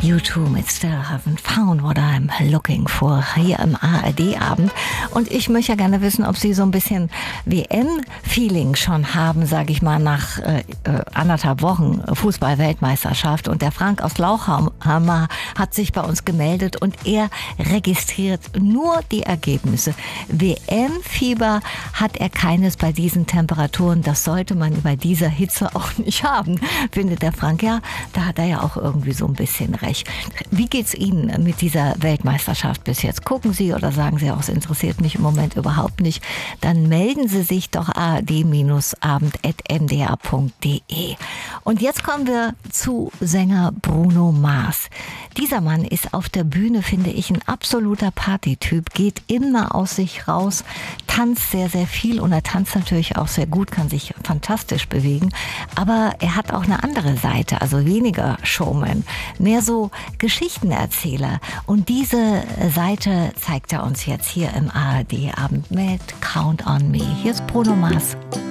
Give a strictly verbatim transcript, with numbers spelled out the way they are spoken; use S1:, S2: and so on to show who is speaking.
S1: U two mit Still Haven't Found What I'm Looking For hier im A R D-Abend. Und ich möchte ja gerne wissen, ob Sie so ein bisschen W M-Feeling schon haben, sage ich mal, nach äh, anderthalb Wochen Fußball-Weltmeisterschaft. Und der Frank aus Lauchhammer hat sich bei uns gemeldet und er registriert nur die Ergebnisse. W M-Fieber hat er keines bei diesen Temperaturen. Das sollte man bei dieser Hitze auch nicht haben, findet der Frank. Ja, da hat er ja auch irgendwie so ein bisschen recht. Wie geht's Ihnen mit dieser Weltmeisterschaft bis jetzt? Gucken Sie oder sagen Sie auch, es interessiert mich im Moment überhaupt nicht? Dann melden Sie sich doch a r d abend at n d r punkt d e. Und jetzt kommen wir zu Sänger Bruno Mars. Dieser Mann ist auf der Bühne, finde ich, ein absoluter Partytyp, geht immer aus sich raus, tanzt sehr, sehr viel und er tanzt natürlich auch sehr gut, kann sich fantastisch bewegen. Aber er hat auch eine andere Seite, also weniger Showman, mehr so Geschichtenerzähler. Und diese Seite zeigt er uns jetzt hier im A R D-Abend mit Count on Me. Hier ist Bruno Mars.